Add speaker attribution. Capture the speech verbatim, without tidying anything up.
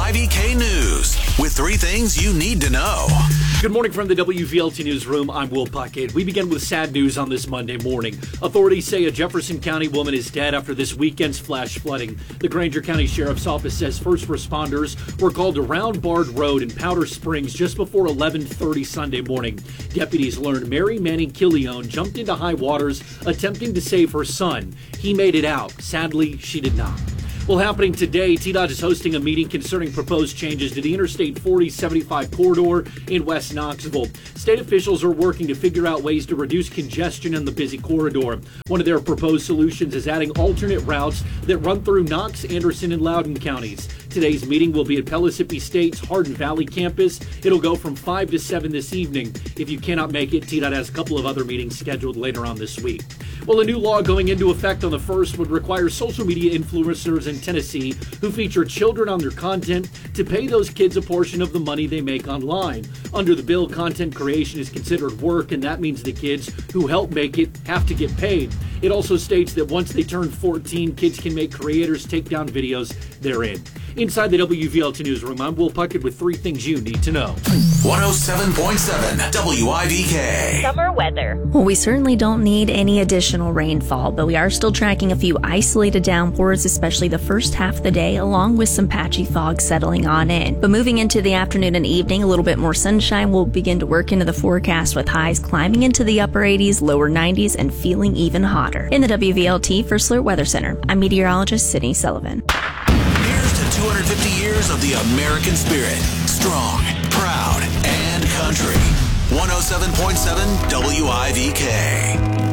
Speaker 1: I V K News with three things you need to know.
Speaker 2: Good morning from the W V L T Newsroom. I'm Will Puckett. We begin with sad news on this Monday morning. Authorities say a Jefferson County woman is dead after this weekend's flash flooding. The Granger County Sheriff's Office says first responders were called to Round Bard Road in Powder Springs just before eleven thirty Sunday morning. Deputies learned Mary Manning Killione jumped into high waters attempting to save her son. He made it out. Sadly, she did not. Well, happening today, T DOT is hosting a meeting concerning proposed changes to the Interstate forty seventy-five corridor in West Knoxville. State officials are working to figure out ways to reduce congestion in the busy corridor. One of their proposed solutions is adding alternate routes that run through Knox, Anderson, and Loudoun counties. Today's meeting will be at Pellissippi State's Hardin Valley campus. It'll go from five to seven this evening. If you cannot make it, T DOT has a couple of other meetings scheduled later on this week. Well, a new law going into effect on the first would require social media influencers in Tennessee who feature children on their content to pay those kids a portion of the money they make online. Under the bill, content creation is considered work, and that means the kids who help make it have to get paid. It also states that once they turn fourteen, kids can make creators take down videos therein. Inside the W V L T Newsroom, I'm Will Puckett with three things you need to know.
Speaker 1: one oh seven point seven W I V K.
Speaker 3: Summer weather.
Speaker 4: Well, we certainly don't need any additional rainfall, but we are still tracking a few isolated downpours, especially the first half of the day, along with some patchy fog settling on in. But moving into the afternoon and evening, a little bit more sunshine will begin to work into the forecast, with highs climbing into the upper eighties, lower nineties, and feeling even hotter. In the W V L T First Alert Weather Center, I'm meteorologist Sydney Sullivan.
Speaker 1: Here's to two hundred fifty years of the American spirit. Strong, proud, and country. one oh seven point seven W I V K.